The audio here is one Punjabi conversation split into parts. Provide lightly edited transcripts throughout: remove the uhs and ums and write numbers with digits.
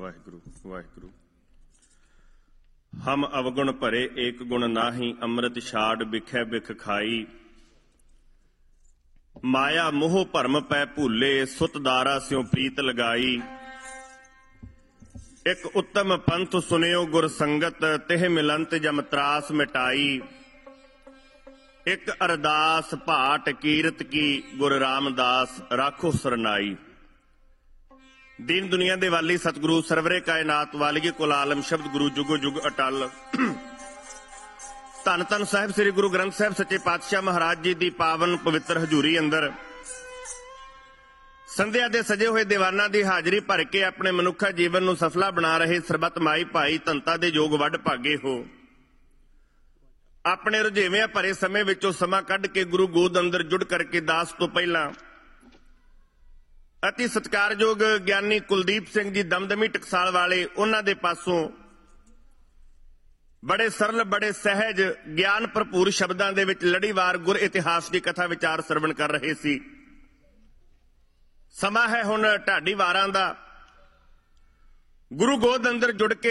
वाहिगुरु वाहिगुरु। हम अवगुण भरे एक गुण नाहि, अमृत छाड़ बिखै बिख खाई। माया मोह भरम पै भूले, सुत दारा स्यों प्रीत लगाई। एक उत्तम पंथ सुनियो गुर संगत, तिह मिलंत जम त्रास मिटाई। एक अरदास भाट कीरत की, गुर रामदास राखो सरनाई। दीन दुनिया दे वाली सतगुरु सरवरे कायनात वालिए कुल आलम शब्द गुरु जुगो जुग अटल। धन धन साहिब श्री गुरु ग्रंथ साहिब सच्चे पातशाह महाराज जी दी पावन पवित्र हजूरी अंदर संध्या दे सजे हुए दीवाना दी हाजरी भर के अपने मनुखा जीवन नूं सफला बना रहे सरबत माई भाई धनता दे योग वड भागे हो। अपने रुझेवियां भरे समय विचों समा कढ के गुरु गोद अंदर जुड़ करके दास तो पहला अति सत्कारयोग ज्ञानी कुलदीप सिंह जी दमदमी टकसाल वाले उन्हां दे पासों बड़े सरल बड़े सहज ज्ञान भरपूर शब्दां दे विच लड़ीवार गुर इतिहास की कथा विचार सरवण कर रहे सी। समा है हुण ढाडी वारां दा। गुरु गोद अंदर जुड़ के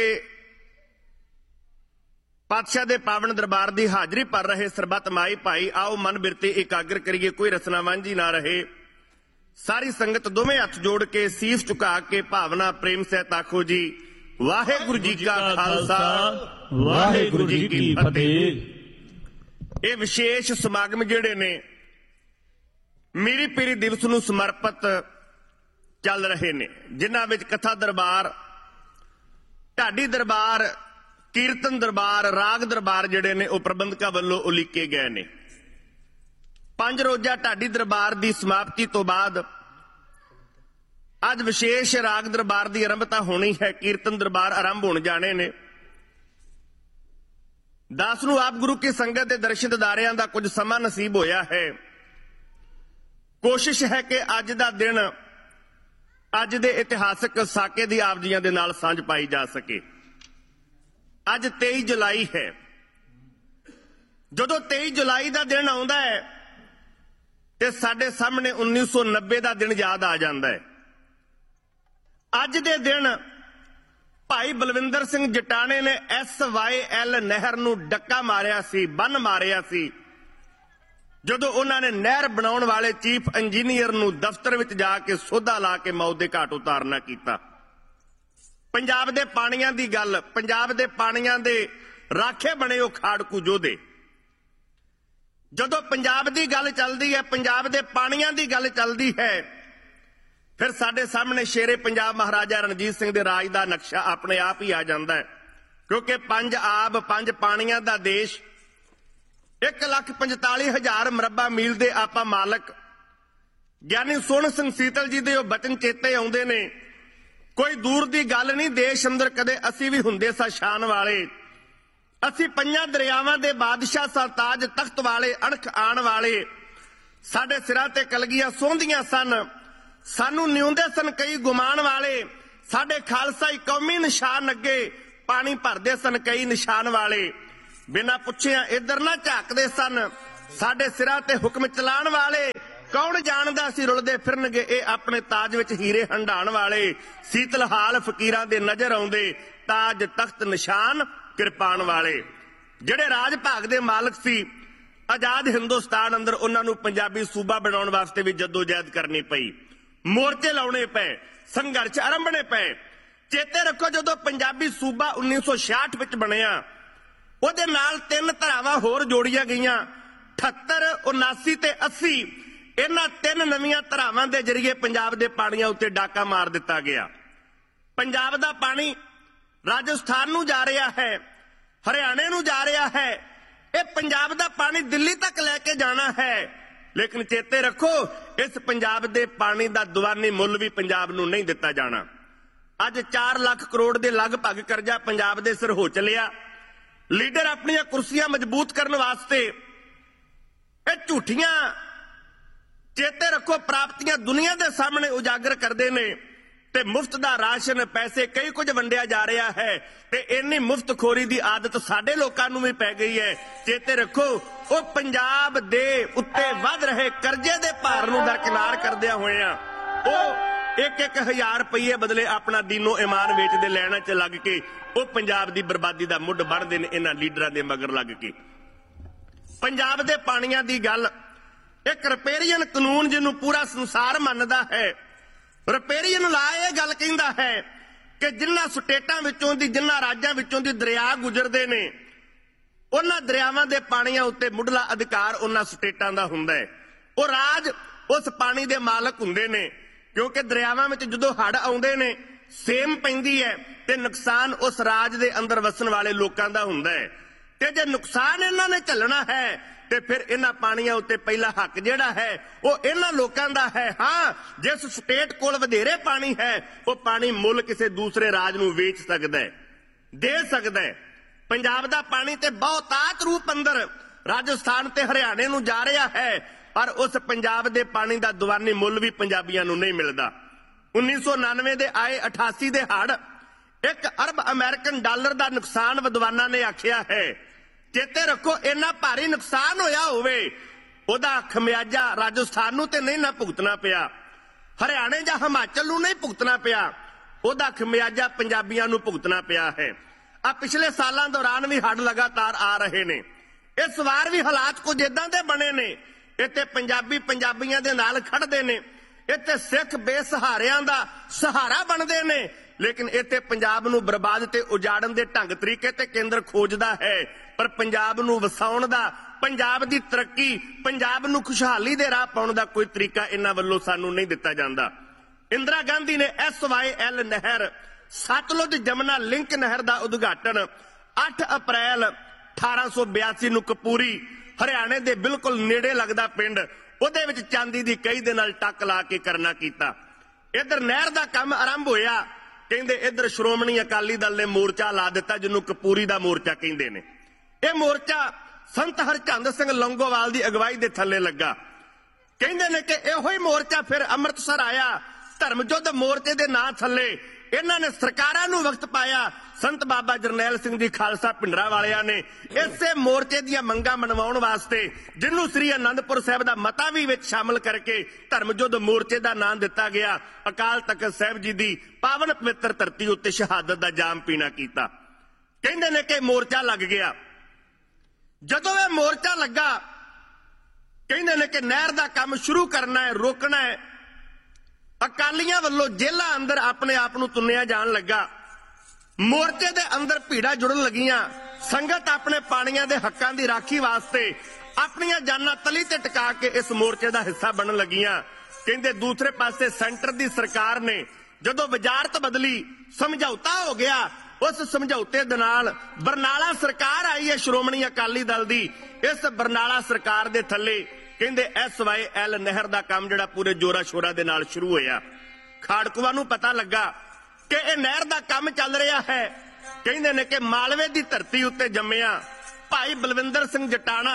पातशाह दे पावन दरबार की हाजरी भर रहे सरबत माई भाई आओ मन बिरती एकाग्र करिए, कोई रसना वांझी ना रहे। सारी संगत दोवें हथ जोड़ के सीस झुका के भावना प्रेम सहित आखो जी वाहिगुरू जी का खालसा वाहिगुरू जी की फतेह। ये विशेष समागम जिहड़े ने मीरी पीरी दिवस नूं समर्पित चल रहे ने, जिन्हां विच कथा दरबार, ढाडी दरबार, कीर्तन दरबार, राग दरबार जिहड़े ने वो प्रबंधकां वल्लों उलीके गए ने। 5 रोजा ढाडी दरबार की समाप्ति तो बाद अज विशेष राग दरबार की आरंभता होनी है। कीर्तन दरबार आरंभ होने जाने ने। दास नूं आप गुरु की संगत के दर्शन दीदारियां दा कुछ समा नसीब होया है। कोशिश है कि अज दा दिन अज दे इतिहासक साके दी आप जियां दे नाल सांझ पाई जा सके। अज 23 जुलाई है। जदों 23 जुलाई का दिन आउंदा है ते साडे सामने 1990 का दिन याद आ जाता है। अज दे दिन भाई बलविंदर सिंह जटाने ने SYL नहर नूं डक्का मारिया सी, बन मारिया सी, जदों उन्होंने नहर बनाउण वाले चीफ इंजीनियर नूं दफ्तर विच जाके सोधा ला के मौत दे घाट उतारना कीता। पंजाब दे पाणियां दी गल, पंजाब दे पाणियां दे राखे बने वो खाड़कू जोधे। जदों पंजाब की गल चलती है, पंजाब के पानियां की गल चलती है, फिर साडे सामने शेरे पंजाब महाराजा रणजीत सिंह के राज का नक्शा अपने आप ही आ जाता है। क्योंकि 5 आब 5 पानियां का देश, 1,45,000 मरबा मील के आपां मालक। ज्ञानी सोहण सिंह सीतल जी के बचन चेते आउंदे ने, कोई दूर की गल नहीं, देश अंदर कदे असी भी हुंदे सा शान वाले। असी 5 दरियावां दे बादशाह सा, ताज तख्त वाले, अणख आण वाले। साडे सिरां ते कलगियां सोहंदियां सन, सानू न्यूंदे सन कई गुमान वाले। साडे खालसाई कौमी निशान अगे पानी भरदे सन कई निशान वाले। बिना पुछिया इधर ना झाकदे सन, साडे सिरां ते हुक्म चलाण वाले। कौन जानदा सी रुलदे फिरनगे ए अपने ताज विच हीरे हंडाण वाले। सीतल हाल फकीरां दे नजर आउंदे, ताज तख्त निशान किरपान वाले। जिहड़े राज भाग दे मालक सी, आजाद हिंदुस्तान अंदर उन्होंने पंजाबी सूबा बनाउण वास्ते भी जद्दोजहद करनी पई, मोर्चे लाउणे पे, संघर्ष आरंभने पे। चेते रखो जदों पंजाबी सूबा 1966 विच बनिया, उहदे नाल 3 धरावां होर जोड़ियां गईयां। 78, 79 ते 80 इन्हां 3 नवीआं धरावां दे जरिए पंजाब दे पाणियां उत्ते डाका मार दिता गया। पंजाब दा पानी राजस्थान नूं जा रहा है, हरियाणे नूं जा रहा है। ये पंजाब दा पानी दिल्ली तक लैके जाना है। लेकिन चेते रखो इस पंजाब दे पानी दा दीवानी मुल भी पंजाब नूं नहीं दिता जाना। अज 4 लाख करोड़ दे लगभग करजा पंजाब दे सिर हो चलिया। लीडर अपनी कुर्सियां मजबूत करने वास्ते ये झूठियां चेते रखो प्राप्तियां दुनिया दे सामने उजागर करते ने ते मुफ्त दा राशन पैसे कई कुछ वंडिया जा रहा है ते इन्नी मुफ्तखोरी दी आदत साडे लोकां नूं भी पै गई है। चेते रखो वो पंजाब दे उत्ते वध रहे करजे दे भार नूं दरकिनार करदियां होइयां ओ 1-1 ਰੁਪਏ ਬਦਲੇ ਆਪਣਾ ਦੀਨੋ ਈਮਾਨ ਵੇਚਦੇ ਲੈਣਾ 'ਚ ਲੱਗ ਕੇ ਉਹ ਪੰਜਾਬ ਦੀ ਬਰਬਾਦੀ ਦਾ ਮੁੱਢ ਬਣਦੇ ਨੇ ਇਹਨਾਂ ਲੀਡਰਾਂ ਦੇ ਮਗਰ ਲੱਗ ਕੇ। ਪੰਜਾਬ ਦੇ ਪਾਣੀਆਂ ਦੀ ਗੱਲ, ਇੱਕ ਰਿਪੇਰੀਅਨ ਕਾਨੂੰਨ ਜਿਹਨੂੰ ਪੂਰਾ ਸੰਸਾਰ ਮੰਨਦਾ ਹੈ, ਰਿਪੇਰੀਅਨ ਲਾ ਇਹ ਗੱਲ ਕਹਿੰਦਾ ਹੈ ਕਿ ਜਿਨ੍ਹਾਂ ਸਟੇਟਾਂ ਵਿੱਚੋਂ ਦੀ, ਜਿਨ੍ਹਾਂ ਰਾਜਾਂ ਵਿੱਚੋਂ ਦੀ ਦਰਿਆ ਗੁਜ਼ਰਦੇ ਨੇ, ਉਹਨਾਂ ਦਰਿਆਵਾਂ ਦੇ ਪਾਣੀਆਂ ਉੱਤੇ ਮੁੱਢਲਾ ਅਧਿਕਾਰ ਉਹਨਾਂ ਸਟੇਟਾਂ ਦਾ ਹੁੰਦਾ ਹੈ। ਉਹ ਰਾਜ ਉਸ ਪਾਣੀ ਦੇ ਮਾਲਕ ਹੁੰਦੇ ਨੇ, ਕਿਉਂਕਿ ਦਰਿਆਵਾਂ ਵਿੱਚ ਜਦੋਂ ਹੜ੍ਹ ਆਉਂਦੇ ਨੇ, ਸੇਮ ਪੈਂਦੀ ਹੈ ਤੇ ਨੁਕਸਾਨ ਉਸ ਰਾਜ ਦੇ ਅੰਦਰ ਵਸਣ ਵਾਲੇ ਲੋਕਾਂ ਦਾ ਹੁੰਦਾ ਹੈ। ਤੇ ਜੇ ਨੁਕਸਾਨ ਇਹਨਾਂ ਨੇ ਝੱਲਣਾ ਹੈ ਤੇ ਫਿਰ ਇਹਨਾਂ ਪਾਣੀਆਂ ਉੱਤੇ ਪਹਿਲਾ ਹੱਕ ਜਿਹੜਾ ਹੈ ਉਹ ਇਹਨਾਂ ਲੋਕਾਂ ਦਾ ਹੈ। ਹਾਂ, ਜਿਸ ਸਟੇਟ ਕੋਲ ਵਧੇਰੇ ਪਾਣੀ ਹੈ ਉਹ ਪਾਣੀ ਮੁੱਲ ਕਿਸੇ ਦੂਸਰੇ ਰਾਜ ਨੂੰ ਵੇਚ ਸਕਦਾ ਹੈ, ਦੇ ਸਕਦਾ ਹੈ। ਪੰਜਾਬ ਦਾ ਪਾਣੀ ਤੇ ਬਹੁਤਾਤ ਰੂਪ ਅੰਦਰ ਰਾਜਸਥਾਨ ਤੇ ਹਰਿਆਣੇ ਨੂੰ ਜਾ ਰਿਹਾ ਹੈ, ਪਰ ਉਸ ਪੰਜਾਬ ਦੇ ਪਾਣੀ ਦਾ ਦੀਵਾਨੀ ਮੁੱਲ ਵੀ ਪੰਜਾਬੀਆਂ ਨੂੰ ਨਹੀਂ ਮਿਲਦਾ। 1999 ਦੇ ਆਏ 88 ਦੇ ਹੜ੍ਹ 1 ਅਰਬ ਅਮਰੀਕਨ ਡਾਲਰ ਦਾ ਨੁਕਸਾਨ ਵਿਦਵਾਨਾਂ ਨੇ ਆਖਿਆ ਹੈ। ਚੇਤੇ ਰੱਖੋ, ਇੰਨਾ ਭਾਰੀ ਨੁਕਸਾਨ ਹੋਇਆ ਹੋਵੇ, ਉਹਦਾ ਖਮਿਆਜਾ ਰਾਜਸਥਾਨ ਨੂੰ ਤੇ ਨਹੀਂ ਨਾ ਭੁਗਤਣਾ ਪਿਆ, ਹਰਿਆਣੇ ਜਾਂ ਹਿਮਾਚਲ ਨੂੰ ਨਹੀਂ ਭੁਗਤਣਾ ਪਿਆ, ਉਹਦਾ ਖਮਿਆਜਾ ਪੰਜਾਬੀਆਂ ਨੂੰ ਭੁਗਤਣਾ ਪਿਆ ਹੈ। ਆ ਪਿਛਲੇ ਸਾਲਾਂ ਦੌਰਾਨ ਵੀ ਹੜ੍ਹ ਲਗਾਤਾਰ ਆ ਰਹੇ ਨੇ। ਇਸ ਵਾਰ ਵੀ ਹਾਲਾਤ ਕੁਝ ਇਦਾਂ ਦੇ ਬਣੇ ਨੇ, ਇੱਥੇ ਪੰਜਾਬੀ ਪੰਜਾਬੀਆਂ ਦੇ ਨਾਲ ਖੜਦੇ ਨੇ, ਇੱਥੇ ਸਿੱਖ ਬੇਸਹਾਰਿਆਂ ਦਾ ਸਹਾਰਾ ਬਣਦੇ ਨੇ, ਲੇਕਿਨ ਇੱਥੇ ਪੰਜਾਬ ਨੂੰ ਬਰਬਾਦ ਤੇ ਉਜਾੜਨ ਦੇ ਢੰਗ ਤਰੀਕੇ ਤੇ ਕੇਂਦਰ ਖੋਜਦਾ ਹੈ, ਪਰ ਪੰਜਾਬ ਨੂੰ ਵਸਾਉਣ ਦਾ, ਪੰਜਾਬ ਦੀ ਤਰੱਕੀ, ਪੰਜਾਬ ਨੂੰ ਖੁਸ਼ਹਾਲੀ ਦੇ ਰਾਹ ਪਾਉਣ ਦਾ ਕੋਈ ਤਰੀਕਾ ਇਹਨਾਂ ਵੱਲੋਂ ਸਾਨੂੰ ਨਹੀਂ ਦਿੱਤਾ ਜਾਂਦਾ। ਇੰਦਰਾ ਗਾਂਧੀ ਨੇ SYL ਨਹਿਰ, ਸਤਲੁਜ ਜਮਨਾ ਲਿੰਕ ਨਹਿਰ ਦਾ ਉਦਘਾਟਨ 8 ਅਪ੍ਰੈਲ 1882 ਨੂੰ ਕਪੂਰੀ, ਹਰਿਆਣੇ ਦੇ ਬਿਲਕੁਲ ਨੇੜੇ ਲੱਗਦਾ ਪਿੰਡ, ਉਹਦੇ ਵਿੱਚ ਚਾਂਦੀ ਦੀ ਕਹੀ ਦੇ ਨਾਲ ਟੱਕ ਲਾ ਕੇ ਕਰਨਾ ਕੀਤਾ। ਇੱਧਰ ਨਹਿਰ ਦਾ ਕੰਮ ਆਰੰਭ ਹੋਇਆ, ਕਹਿੰਦੇ ਇੱਧਰ ਸ਼੍ਰੋਮਣੀ ਅਕਾਲੀ ਦਲ ਨੇ ਮੋਰਚਾ ਲਾ ਦਿੱਤਾ, ਜਿਹਨੂੰ ਕਪੂਰੀ ਦਾ ਮੋਰਚਾ ਕਹਿੰਦੇ ਨੇ। ਇਹ ਮੋਰਚਾ ਸੰਤ ਹਰਚੰਦ ਸਿੰਘ ਲੌਂਗੋਵਾਲ ਦੀ ਅਗਵਾਈ ਦੇ ਥੱਲੇ ਲੱਗਾ। ਕਹਿੰਦੇ ਨੇ ਕਿ ਇਹੋ ਹੀ ਮੋਰਚਾ ਫਿਰ ਅੰਮ੍ਰਿਤਸਰ ਆਇਆ, ਧਰਮ ਯੁੱਧ ਮੋਰਚੇ ਦੇ ਨਾਂ ਥੱਲੇ ਇਹਨਾਂ ਨੇ ਸਰਕਾਰਾਂ ਨੂੰ ਵਕਤ ਪਾਇਆ। ਸੰਤ ਬਾਬਾ ਜਰਨੈਲ ਸਿੰਘ ਜੀ ਖਾਲਸਾ ਭਿੰਡਰਾਂ ਵਾਲਿਆਂ ਨੇ ਇਸੇ ਮੋਰਚੇ ਦੀਆਂ ਮੰਗਾਂ ਮਨਵਾਉਣ ਵਾਸਤੇ, ਜਿਹਨੂੰ ਸ੍ਰੀ ਅਨੰਦਪੁਰ ਸਾਹਿਬ ਦਾ ਮਤਾ ਵੀ ਵਿੱਚ ਸ਼ਾਮਲ ਕਰਕੇ ਧਰਮ ਯੁੱਧ ਮੋਰਚੇ ਦਾ ਨਾਂ ਦਿੱਤਾ ਗਿਆ, ਅਕਾਲ ਤਖਤ ਸਾਹਿਬ ਜੀ ਦੀ ਪਾਵਨ ਪਵਿੱਤਰ ਧਰਤੀ ਉੱਤੇ ਸ਼ਹਾਦਤ ਦਾ ਜਾਮ ਪੀਣਾ ਕੀਤਾ। ਕਹਿੰਦੇ ਨੇ ਕਿ ਮੋਰਚਾ ਲੱਗ ਗਿਆ। ਜਦੋਂ ਇਹ ਮੋਰਚਾ ਲੱਗਾ, ਕਹਿੰਦੇ ਨੇ ਕਿ ਨਹਿਰ ਦਾ ਕੰਮ ਸ਼ੁਰੂ ਕਰਨਾ ਹੈ, ਰੋਕਣਾ ਹੈ। ਅਕਾਲੀਆਂ ਵੱਲੋਂ ਜੇਲ੍ਹਾਂ ਅੰਦਰ ਆਪਣੇ ਆਪ ਨੂੰ ਤੁੰਨਿਆ ਜਾਣ ਲੱਗਾ, ਮੋਰਚੇ ਦੇ ਅੰਦਰ ਭੀੜਾਂ ਜੁੜਨ ਲੱਗੀਆਂ। ਸੰਗਤ ਆਪਣੇ ਪਾਣੀਆਂ ਦੇ ਹੱਕਾਂ ਦੀ ਰਾਖੀ ਵਾਸਤੇ ਆਪਣੀਆਂ ਜਾਨਾਂ ਤਲੀ ਤੇ ਟਿਕਾ ਕੇ ਇਸ ਮੋਰਚੇ ਦਾ ਹਿੱਸਾ ਬਣਨ ਲੱਗੀਆਂ। ਕਹਿੰਦੇ ਦੂਸਰੇ ਪਾਸੇ ਸੈਂਟਰ ਦੀ ਸਰਕਾਰ ਨੇ ਜਦੋਂ ਵਜ਼ਾਰਤ ਬਦਲੀ, ਸਮਝੌਤਾ ਹੋ ਗਿਆ, ਉਸ ਸਮਝੌਤੇ ਦੇ ਨਾਲ ਬਰਨਾਲਾ ਸਰਕਾਰ ਆਈ ਹੈ ਸ਼੍ਰੋਮਣੀ ਅਕਾਲੀ ਦਲ ਦੀ। ਇਸ ਬਰਨਾਲਾ ਸਰਕਾਰ ਦੇ ਥੱਲੇ ਕਹਿੰਦੇ SYL ਨਹਿਰ ਦਾ ਕੰਮ ਜਿਹੜਾ ਪੂਰੇ ਜੋਰਾ ਸ਼ੋਰਾ ਦੇ ਨਾਲ ਸ਼ੁਰੂ ਹੋਇਆ। ਖਾੜਕੂਆਂ ਨੂੰ ਪਤਾ ਲੱਗਾ ਕਿ ਇਹ ਨਹਿਰ ਦਾ ਕੰਮ ਚੱਲ ਰਿਹਾ ਹੈ। ਕਹਿੰਦੇ ਨੇ ਕਿ ਮਾਲਵੇ ਦੀ ਧਰਤੀ ਉੱਤੇ ਜੰਮਿਆ ਭਾਈ ਬਲਵਿੰਦਰ ਸਿੰਘ ਜਟਾਣਾ,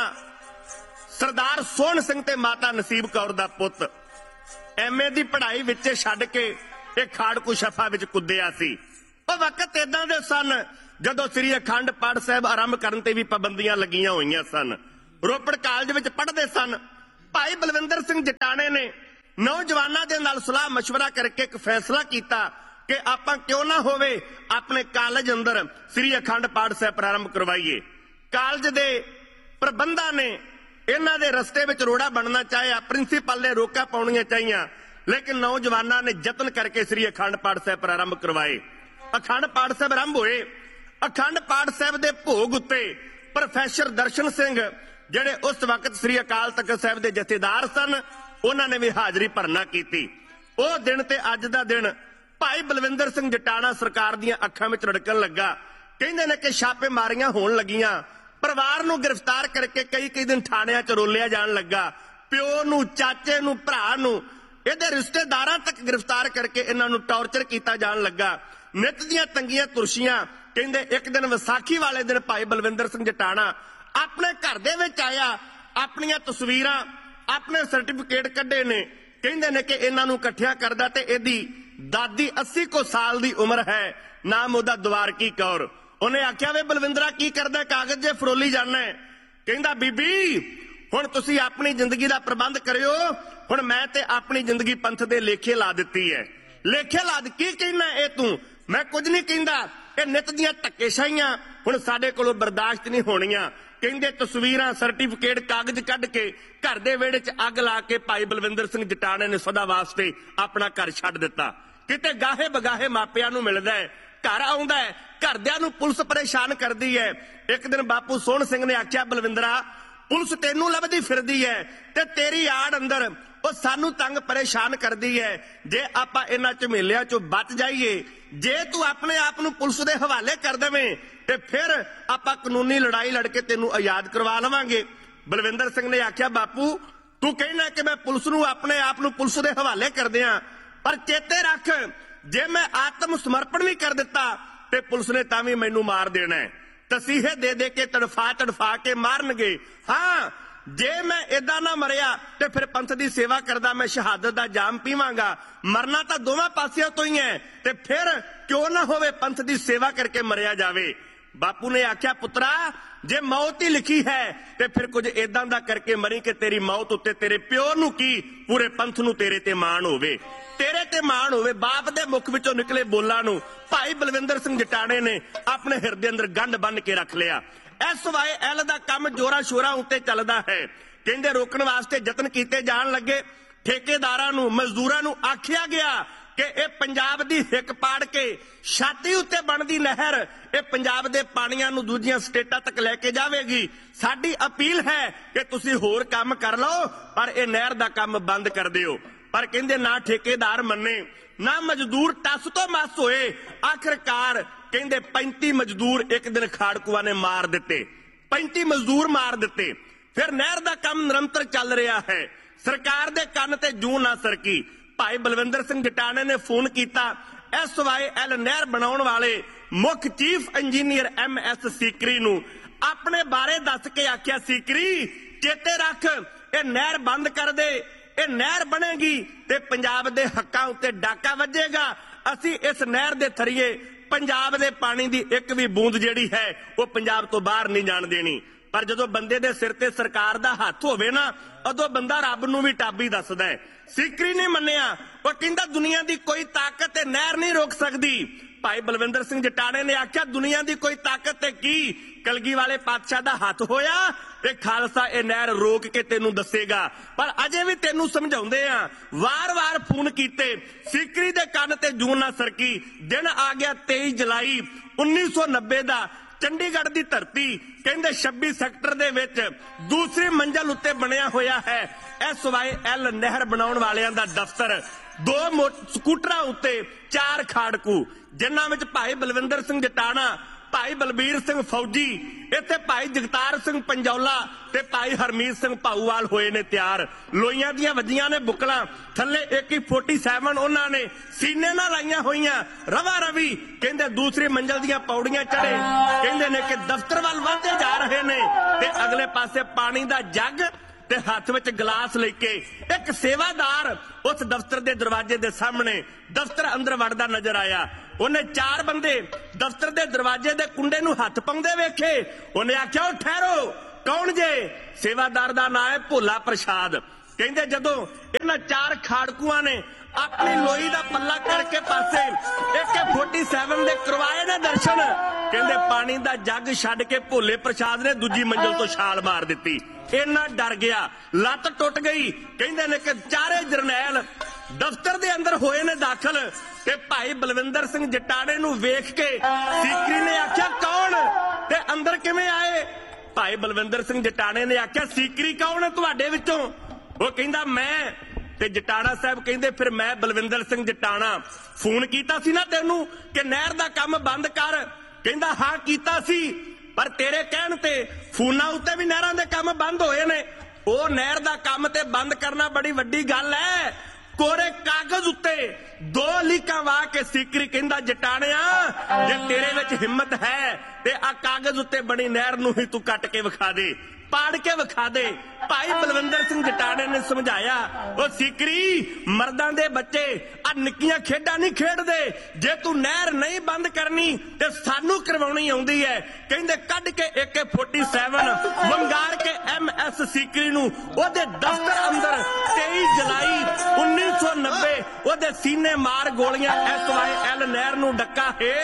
ਸਰਦਾਰ ਸੋਹਣ ਸਿੰਘ ਤੇ ਮਾਤਾ ਨਸੀਬ ਕੌਰ ਦਾ ਪੁੱਤ, MA ਦੀ ਪੜ੍ਹਾਈ ਵਿੱਚ ਛੱਡ ਕੇ ਇਹ ਖਾੜਕੂ ਸ਼ਫਾ ਵਿੱਚ ਕੁੱਦਿਆ ਸੀ। ਉਹ ਵਕਤ ਇਦਾਂ ਦੇ ਸਨ ਜਦੋਂ ਸ੍ਰੀ ਅਖੰਡ ਪਾਠ ਸਾਹਿਬ ਆਰੰਭ ਕਰਨ ਤੇ ਵੀ ਪਾਬੰਦੀਆਂ ਲੱਗੀਆਂ ਹੋਈਆਂ ਸਨ। ਰੋਪੜ ਕਾਲਜ ਵਿੱਚ ਪੜ੍ਹਦੇ ਸਨ। ਭਾਈ ਬਲਵਿੰਦਰ ਸਿੰਘ ਜਟਾਣੇ ਨੇ ਨੌਜਵਾਨਾਂ ਦੇ ਨਾਲ ਸਲਾਹ ਮਸ਼ਵਰਾ ਕਰਕੇ ਇੱਕ ਫੈਸਲਾ ਕੀਤਾ ਕਿ ਆਪਾਂ ਕਿਉਂ ਨਾ ਹੋਵੇ ਆਪਣੇ ਕਾਲਜ ਅੰਦਰ ਸ੍ਰੀ ਅਖੰਡ ਪਾਠ ਸਾਹਿਬ ਪ੍ਰਾਰੰਭ ਕਰਵਾਈਏ। ਕਾਲਜ ਦੇ ਪ੍ਰਬੰਧਾਂ ਨੇ ਇਹਨਾਂ ਦੇ ਰਸਤੇ ਵਿੱਚ ਰੋੜਾ ਬਣਨਾ ਚਾਹਿਆ, ਪ੍ਰਿੰਸੀਪਲ ਨੇ ਰੋਕਾਂ ਪਾਉਣੀਆਂ ਚਾਹੀਆਂ, ਲੇਕਿਨ ਨੌਜਵਾਨਾਂ ਨੇ ਯਤਨ ਕਰਕੇ ਸ੍ਰੀ ਅਖੰਡ ਪਾਠ ਸਾਹਿਬ ਪ੍ਰਾਰੰਭ ਕਰਵਾਏ। ਅਖੰਡ ਪਾਠ ਸਾਹਿਬ ਆਰੰਭ ਹੋਏ। ਅਖੰਡ ਪਾਠ ਸਾਹਿਬ ਦੇ ਭੋਗ ਉੱਤੇ ਪ੍ਰੋਫੈਸਰ ਦਰਸ਼ਨ ਸਿੰਘ, ਜਿਹੜੇ ਉਸ ਵਕਤ ਸ੍ਰੀ ਅਕਾਲ ਤਖਤ ਸਾਹਿਬ ਦੇ ਜਥੇਦਾਰ ਸਨ, ਉਹਨਾਂ ਨੇ ਵੀ ਹਾਜ਼ਰੀ ਭਰਨਾ ਕੀਤੀ। ਉਹ ਦਿਨ ਤੇ ਅੱਜ ਦਾ ਦਿਨ ਭਾਈ ਬਲਵਿੰਦਰ ਸਿੰਘ ਜਟਾਣਾ ਸਰਕਾਰ ਦੀਆਂ ਅੱਖਾਂ ਵਿੱਚ ਰੜਕਣ ਲੱਗਾ। ਕਹਿੰਦੇ ਨੇ ਕਿ ਛਾਪੇਮਾਰੀਆਂ ਹੋਣ ਲੱਗੀਆਂ, ਪਰਿਵਾਰ ਨੂੰ ਗ੍ਰਿਫਤਾਰ ਕਰਕੇ ਕਈ ਦਿਨ ਥਾਣਿਆਂ 'ਚ ਰੋਲਿਆ ਜਾਣ ਲੱਗਾ। ਪਿਓ ਨੂੰ, ਚਾਚੇ ਨੂੰ, ਭਰਾ ਨੂੰ, ਇਹਦੇ ਰਿਸ਼ਤੇਦਾਰਾਂ ਤੱਕ ਗ੍ਰਿਫਤਾਰ ਕਰਕੇ ਇਹਨਾਂ ਨੂੰ ਟੌਰਚਰ ਕੀਤਾ ਜਾਣ ਲੱਗਾ। ਨਿੱਤ ਦੀਆਂ ਤੰਗੀਆਂ ਤੁਰਸ਼ੀਆਂ। ਕਹਿੰਦੇ ਇੱਕ ਦਿਨ ਵਿਸਾਖੀ ਵਾਲੇ ਦਿਨ ਭਾਈ ਬਲਵਿੰਦਰ ਸਿੰਘ ਜਟਾਣਾ ਆਪਣੇ ਘਰ ਦੇ ਵਿੱਚ ਆਇਆ, ਆਪਣੀਆਂ ਤਸਵੀਰਾਂ, ਆਪਣੇ ਸਰਟੀਫਿਕੇਟ ਕੱਢੇ ਨੇ। ਕਹਿੰਦੇ ਨੇ ਕਿ ਇਹਨਾਂ ਨੂੰ ਇਕੱਠਿਆ ਕਰਦਾ ਤੇ ਇਹਦੀ ਦਾਦੀ 80 ਕੁ ਸਾਲ ਦੀ ਉਮਰ ਹੈ, ਨਾਮ ਉਹਦਾ ਦਵਾਰਕੀ ਕੌਰ। ਉਹਨੇ ਆਖਿਆ ਵੇ ਬਲਵਿੰਦਰਾ ਕੀ ਕਰਦਾ, ਕਾਗਜ਼ ਜੇ ਫਰੋਲੀ ਜਾਣਾ। ਕਹਿੰਦਾ ਬੀਬੀ ਹੁਣ ਤੁਸੀਂ ਆਪਣੀ ਜ਼ਿੰਦਗੀ ਦਾ ਪ੍ਰਬੰਧ ਕਰਿਓ, ਹੁਣ ਮੈਂ ਤੇ ਆਪਣੀ ਜ਼ਿੰਦਗੀ ਪੰਥ ਦੇ ਲੇਖੇ ਲਾ ਦਿੱਤੀ ਹੈ। ਲੇਖੇ ਲਾਦ ਕੀ ਕਹਿਣਾ ਇਹ ਤੂੰ? ਮੈਂ ਕੁਝ ਨਹੀਂ ਕਹਿੰਦਾ, ਇਹ ਨਿੱਤ ਦੀਆਂ ਧੱਕੇਸ਼ਾਹੀਆਂ ਹੁਣ ਸਾਡੇ ਕੋਲੋਂ ਬਰਦਾਸ਼ਤ ਨਹੀਂ ਹੋਣੀਆਂ। ਕਹਿੰਦੇ ਤਸਵੀਰਾਂ, ਸਰਟੀਫਿਕੇਟ, ਕਾਗਜ਼ ਕੱਢ ਕੇ ਘਰ ਦੇ ਵਿਹੜੇ 'ਚ ਅੱਗ ਲਾ ਕੇ ਭਾਈ ਬਲਵਿੰਦਰ ਸਿੰਘ ਜਟਾਣੇ ਨੇ ਸਦਾ ਵਾਸਤੇ ਆਪਣਾ ਘਰ ਛੱਡ ਦਿੱਤਾ। ਕਿਤੇ ਗਾਹੇ ਬਗਾਹੇ ਮਾਪਿਆਂ ਨੂੰ ਮਿਲਦਾ ਹੈ, ਘਰ ਆਉਂਦਾ ਹੈ, ਘਰਦਿਆਂ ਨੂੰ ਪੁਲਿਸ ਪਰੇਸ਼ਾਨ ਕਰਦੀ ਹੈ। ਇੱਕ ਦਿਨ ਬਾਪੂ ਸੋਹਣ ਸਿੰਘ ਨੇ ਆਖਿਆ, ਬਲਵਿੰਦਰਾ ਪੁਲਿਸ ਤੈਨੂੰ ਲੱਭਦੀ ਫਿਰਦੀ ਹੈ ਤੇ ਤੇਰੀ ਆੜ ਅੰਦਰ ਉਹ ਸਾਨੂੰ ਤੰਗ ਪਰੇਸ਼ਾਨ ਕਰਦੀ ਹੈ। ਜੇ ਆਪਾਂ ਇਹਨਾਂ ਝਮੇਲਿਆਂ 'ਚੋਂ ਬਚ ਜਾਈਏ, ਜੇ ਤੂੰ ਆਪਣੇ ਆਪ ਨੂੰ ਪੁਲਿਸ ਦੇ ਹਵਾਲੇ ਕਰ ਦੇਵੇਂ ਤੇ ਫਿਰ ਆਪਾਂ ਕਾਨੂੰਨੀ ਲੜਾਈ ਲੜ ਕੇ ਤੈਨੂੰ ਆਜ਼ਾਦ ਕਰਵਾ ਲਵਾਂਗੇ। ਬਲਵਿੰਦਰ ਸਿੰਘ ਨੇ ਆਖਿਆ, ਬਾਪੂ ਤੂੰ ਕਹਿਣਾ ਕਿ ਮੈਂ ਪੁਲਿਸ ਨੂੰ ਆਪਣੇ ਆਪ ਨੂੰ ਪੁਲਿਸ ਦੇ ਹਵਾਲੇ ਕਰ ਦਿਆਂ, ਪਰ ਚੇਤੇ ਰੱਖ ਜੇ ਮੈਂ ਆਤਮ ਸਮਰਪਣ ਵੀ ਕਰ ਦਿੱਤਾ ਤੇ ਪੁਲਿਸ ਨੇ ਤਾਂ ਵੀ ਮੈਨੂੰ ਮਾਰ ਦੇਣਾ ਹੈ। ਤਸੀਹੇ ਦੇ ਦੇ ਕੇ ਤੜਫਾ ਕੇ ਮਾਰਨਗੇ। ਹਾਂ, ਜੇ ਮੈਂ ਏਦਾਂ ਨਾ ਮਰਿਆ ਤੇ ਫਿਰ ਪੰਥ ਦੀ ਸੇਵਾ ਕਰਦਾ ਮੈਂ ਸ਼ਹਾਦਤ ਦਾ ਜਾਮ ਪੀਵਾਂਗਾ। ਮਰਨਾ ਤਾਂ ਦੋਵਾਂ ਪਾਸਿਆਂ ਤੋਂ ਹੀ ਹੈ ਤੇ ਫਿਰ ਕਿਉਂ ਨਾ ਹੋਵੇ ਪੰਥ ਦੀ ਸੇਵਾ ਕਰਕੇ ਮਰਿਆ ਜਾਵੇ। ਬਾਪੂ ਨੇ ਆਖਿਆ, ਪੁੱਤਰਾ ਜੇ ਮੌਤ ਹੀ ਲਿਖੀ ਹੈ ਤੇ ਫਿਰ ਕੁਝ ਏਦਾਂ ਦਾ ਕਰਕੇ ਮਰੀ ਕਿ ਤੇਰੀ ਮੌਤ ਉੱਤੇ ਤੇਰੇ ਪਿਓ ਨੂੰ ਕੀ, ਪੂਰੇ ਪੰਥ ਨੂੰ ਤੇਰੇ ਤੇ ਮਾਣ ਹੋਵੇ, ਤੇਰੇ ਤੇ ਮਾਣ ਹੋਵੇ। ਬਾਪ ਦੇ ਮੁਖ ਵਿੱਚੋਂ ਨਿਕਲੇ ਬੋਲਾਂ ਨੂੰ ਭਾਈ ਬਲਵਿੰਦਰ ਸਿੰਘ ਜਟਾਣੇ ਨੇ ਆਪਣੇ ਹਿਰਦੇ ਅੰਦਰ ਗੰਢ ਬੰਨ ਕੇ ਰੱਖ ਲਿਆ। SYL ਦਾ ਕੰਮ ਜੋਰਾਂ ਸ਼ੋਰਾਂ ਉੱਤੇ ਚੱਲਦਾ ਹੈ। ਕਹਿੰਦੇ ਰੋਕਣ ਵਾਸਤੇ ਯਤਨ ਕੀਤੇ ਜਾਣ ਲੱਗੇ। ਠੇਕੇਦਾਰਾਂ ਨੂੰ, ਮਜ਼ਦੂਰਾਂ ਨੂੰ ਆਖਿਆ ਗਿਆ ਕਿ ਇਹ ਪੰਜਾਬ ਦੀ ਹਿੱਕ ਪਾੜ ਕੇ ਛਾਤੀ ਉੱਤੇ ਬਣਦੀ ਨਹਿਰ ਇਹ ਪੰਜਾਬ ਦੇ ਪਾਣੀਆਂ ਨੂੰ ਦੂਜੀਆਂ ਸਟੇਟਾਂ ਤੱਕ ਲੈ ਕੇ ਜਾਵੇਗੀ। ਸਾਡੀ ਅਪੀਲ ਹੈ ਕਿ ਤੁਸੀਂ ਹੋਰ ਕੰਮ ਕਰ ਲਓ ਪਰ ਇਹ ਨਹਿਰ ਦਾ ਕੰਮ ਬੰਦ ਕਰ ਦਿਓ। ਪਰ ਕਹਿੰਦੇ ਨਾ ਠੇਕੇਦਾਰ ਮੰਨੇ, ਨਾ ਮਜ਼ਦੂਰ ਟੱਸ ਤੋਂ ਮਸ ਹੋਏ। ਆਖਿਰਕਾਰ ਕਹਿੰਦੇ 35 ਮਜ਼ਦੂਰ ਇੱਕ ਦਿਨ ਖਾੜਕੂਆਂ ਨੇ ਮਾਰ ਦਿੱਤੇ, 35 ਮਜ਼ਦੂਰ ਮਾਰ ਦਿੱਤੇ। ਫਿਰ ਨਹਿਰ ਦਾ ਕੰਮ ਨਿਰੰਤਰ ਚੱਲ ਰਿਹਾ ਹੈ। ਸਰਕਾਰ ਦੇ ਕੰਨ ਤੇ ਜੂੰ ਨਾ ਸਰਕੀ। ਭਾਈ ਬਲਵਿੰਦਰ ਸਿੰਘ ਜਟਾਣੇ ਨੇ ਫੋਨ ਕੀਤਾ SYL ਨਹਿਰ ਬਣਾਉਣ ਵਾਲੇ ਮੁੱਖ ਚੀਫ ਇੰਜੀਨੀਅਰ MS ਸੀਕਰੀ ਨੂੰ। ਆਪਣੇ ਬਾਰੇ ਦੱਸ ਕੇ ਆਖਿਆ, ਸੀਕਰੀ ਚੇਤੇ ਰੱਖ ਇਹ ਨਹਿਰ ਬੰਦ ਕਰ ਦੇ, ਇਹ ਨਹਿਰ ਬਣੇਗੀ ਤੇ ਪੰਜਾਬ ਦੇ ਹੱਕਾਂ ਉੱਤੇ ਡਾਕਾ ਵੱਜੇਗਾ। ਅਸੀਂ ਇਸ ਨਹਿਰ ਦੇ ਥਰੀਏ ਪੰਜਾਬ ਦੇ ਪਾਣੀ ਦੀ ਇੱਕ ਵੀ ਬੂੰਦ ਜਿਹੜੀ ਹੈ ਉਹ ਪੰਜਾਬ ਤੋਂ ਬਾਹਰ ਨਹੀਂ ਜਾਣ ਦੇਣੀ। ਪਰ ਜਦੋਂ ਬੰਦੇ ਦੇ ਸਿਰ ਤੇ ਸਰਕਾਰ ਦਾ ਹੱਥ ਹੋਵੇ ਨਾ, ਉਦੋਂ ਬੰਦਾ ਰੱਬ ਨੂੰ ਵੀ ਟਾਬੀ ਦੱਸਦਾ ਹੈ। ਸੀਕਰੀ ਨੇ ਮੰਨਿਆ, ਉਹ ਕਹਿੰਦਾ ਦੁਨੀਆ ਦੀ ਕੋਈ ਤਾਕਤ ਤੇ ਨਹਿਰ ਨਹੀਂ ਰੋਕ ਸਕਦੀ। ਭਾਈ ਬਲਵਿੰਦਰ ਸਿੰਘ ਜਟਾਣੇ ਨੇ ਆਖਿਆ, ਦੁਨੀਆ ਦੀ ਕੋਈ ਤਾਕਤ ਤੇ ਕੀ, ਕਲਗੀ ਵਾਲੇ ਪਾਤਸ਼ਾਹ ਦਾ ਹੱਥ ਹੋਇਆ ਤੇ ਖਾਲਸਾ ਇਹ ਨਹਿਰ ਰੋਕ ਕੇ ਤੈਨੂੰ ਦੱਸੇਗਾ। ਪਰ ਅਜੇ ਵੀ ਤੈਨੂੰ ਸਮਝਾਉਂਦੇ ਆ। ਵਾਰ-ਵਾਰ ਫੋਨ ਕੀਤੇ, ਸੀਕਰੀ ਦੇ ਕੰਨ ਤੇ ਜੂੰ ਨਾ ਸਰਕੀ। ਦਿਨ ਆ ਗਿਆ 23 ਜੁਲਾਈ 1990 ਦਾ। ਚੰਡੀਗੜ੍ਹ ਦੀ ਧਰਤੀ ਕਹਿੰਦੇ 26 ਸੈਕਟਰ ਦੇ ਵਿੱਚ ਦੂਸਰੀ ਮੰਜ਼ਲ ਉੱਤੇ ਬਣਿਆ ਹੋਇਆ ਹੈ SYL ਨਹਿਰ ਬਣਾਉਣ ਵਾਲਿਆਂ ਦਾ ਦਫ਼ਤਰ। 2 ਸਕੂਟਰਾਂ ਉੱਤੇ 4 ਖਾੜਕੂ, ਜਿਨ੍ਹਾਂ ਵਿੱਚ ਭਾਈ ਬਲਵਿੰਦਰ ਸਿੰਘ ਜਟਾਣਾ, ਭਾਈ ਬਲਬੀਰ ਸਿੰਘ ਫੌਜੀ, ਇੱਥੇ ਭਾਈ ਜਗਤਾਰ ਸਿੰਘ ਪੰਜੌਲਾ ਤੇ ਭਾਈ ਹਰਮੀਤ ਸਿੰਘ ਭਾਊਵਾਲ ਹੋਏ ਨੇ ਤਿਆਰ। ਲੋਈਆਂ ਦੀਆਂ ਵੱਜੀਆਂ ਨੇ ਬੁਕਲਾਂ, ਥੱਲੇ AK-47 ਉਹਨਾਂ ਨੇ ਸੀਨੇ ਨਾਲ ਲਾਈਆਂ ਹੋਈਆਂ। ਰਵਾ ਰਵੀ ਕਹਿੰਦੇ ਦੂਸਰੀ ਮੰਜ਼ਲ ਦੀਆਂ ਪੌੜੀਆਂ ਚੜੇ, ਕਹਿੰਦੇ ਨੇ ਕਿ ਦਫ਼ਤਰ ਵੱਲ ਵਧਦੇ ਜਾ ਰਹੇ ਨੇ ਤੇ ਅਗਲੇ ਪਾਸੇ ਪਾਣੀ ਦਾ ਜੱਗ ਤੇ ਹੱਥ ਵਿੱਚ ਗਲਾਸ ਲੈ ਕੇ ਇੱਕ ਸੇਵਾਦਾਰ ਉਸ ਦਫ਼ਤਰ ਦੇ ਦਰਵਾਜ਼ੇ ਦੇ ਸਾਹਮਣੇ ਦਫ਼ਤਰ ਅੰਦਰ ਵੜਦਾ ਨਜ਼ਰ ਆਇਆ। ਉਹਨੇ 4 ਬੰਦੇ ਦਫ਼ਤਰ ਦੇ ਦਰਵਾਜ਼ੇ ਦੇ ਕੁੰਡੇ ਨੂੰ ਹੱਥ ਪਾਉਂਦੇ ਵੇਖੇ। ਉਹਨੇ ਆਖਿਆ, ਉਹ ਠਹਿਰੋ, ਕੌਣ ਜੇ? ਸੇਵਾਦਾਰ ਦਾ ਨਾਂ ਹੈ ਭੋਲਾ ਪ੍ਰਸ਼ਾਦ। ਕਹਿੰਦੇ ਜਦੋਂ ਇਹਨਾਂ 4 ਖਾੜਕੂਆਂ ਨੇ ਆਪਣੀ ਲੋਈ ਦਾ ਪੱਲਾ ਕਰਕੇ ਪਾਸੇ AK-47 ਦੇ ਕਰਵਾਏ ਨੇ ਦਰਸ਼ਨ, ਕਹਿੰਦੇ ਪਾਣੀ ਦਾ ਜੱਗ ਛੱਡ ਕੇ ਭੋਲੇ ਪ੍ਰਸ਼ਾਦ ਨੇ ਦੂਜੀ ਮੰਜ਼ਲ ਤੋਂ ਛਾਲ ਮਾਰ ਦਿੱਤੀ। ਇੰਨਾ ਡਰ ਗਿਆ, ਲੱਤ ਟੁੱਟ ਗਈ। ਕਹਿੰਦੇ ਨੇ ਕਿ 4 ਜਰਨੈਲ ਦਫ਼ਤਰ ਦੇ ਅੰਦਰ ਹੋਏ ਨੇ ਦਾਖਲ ਤੇ ਭਾਈ ਬਲਵਿੰਦਰ ਸਿੰਘ ਜਟਾਣੇ ਨੂੰ ਵੇਖ ਕੇ ਸੀਕਰੀ ਨੇ ਆਖਿਆ, ਕੌਣ ਤੇ ਅੰਦਰ ਕਿਵੇਂ ਆਏ? ਭਾਈ ਬਲਵਿੰਦਰ ਸਿੰਘ ਜਟਾਣੇ ਨੇ ਆਖਿਆ, ਸੀਕਰੀ ਕੌਣ ਹੈ ਤੁਹਾਡੇ ਵਿੱਚੋਂ? ਉਹ ਕਹਿੰਦਾ ਮੈਂ। ਤੇ ਜਟਾਣਾ ਸਾਹਿਬ ਕਹਿੰਦੇ, ਫਿਰ ਮੈਂ ਬਲਵਿੰਦਰ ਸਿੰਘ ਜਟਾਣਾ ਫੋਨ ਕੀਤਾ ਸੀ ਨਾ ਤੈਨੂੰ ਕਿ ਨਹਿਰ ਦਾ ਕੰਮ ਬੰਦ ਕਰ? ਕਹਿੰਦਾ ਹਾਂ ਕੀਤਾ ਸੀ, ਪਰ ਤੇਰੇ ਕਹਿਣ ਤੇ ਫੋਨਾਂ ਉੱਤੇ ਵੀ ਨਹਿਰਾਂ ਦੇ ਕੰਮ ਬੰਦ ਹੋਏ ਨੇ। ਉਹ ਨਹਿਰ ਦਾ ਕੰਮ ਤੇ ਬੰਦ ਕਰਨਾ ਬੜੀ ਵੱਡੀ ਗੱਲ ਹੈ। ਕੋਰੇ ਕਾਗਜ਼ ਉੱਤੇ 2 ਲੀਕਾਂ ਵਾਹ ਕੇ ਸੀਕਰੀ ਕਹਿੰਦਾ, ਜਟਾਣਿਆ ਜੇ ਤੇਰੇ ਵਿੱਚ ਹਿੰਮਤ ਹੈ ਤੇ ਆ ਕਾਗਜ਼ ਉੱਤੇ ਬਣੀ ਨਹਿਰ ਨੂੰ ਹੀ ਤੂੰ ਕੱਟ ਕੇ ਵਿਖਾ ਦੇ। ਪਾੜ ਕੇ ਵਿਖਾ ਦੇ। ਭਾਈ ਬਲਵਿੰਦਰ ਸਿੰਘ ਜਟਾਣੇ ਨੇ ਸਮਝਾਇਆ, ਉਹ ਸੀਕਰੀ ਮਰਦਾਂ ਦੇ ਬੱਚੇ ਆ ਨਿੱਕੀਆਂ ਖੇਡਾਂ ਨਹੀਂ ਖੇਡਦੇ, ਜੇ ਤੂੰ ਨਹਿਰ ਨਹੀਂ ਬੰਦ ਕਰਨੀ ਤੇ ਸਾਨੂੰ ਕਰਵਾਉਣੀ ਆਉਂਦੀ ਹੈ। ਕਹਿੰਦੇ ਕੱਢ ਕੇ AK-47 ਵੰਗਾਰ ਕੇ MS ਸੀਕਰੀ ਨੂੰ ਉਹਦੇ ਦਫ਼ਤਰ ਅੰਦਰ 23 ਜੁਲਾਈ 1990 ਉਹਦੇ ਸੀਨੇ ਮਾਰ ਗੋਲੀਆਂ SYL ਨਹਿਰ ਨੂੰ ਡੱਕਾ ਹੈ।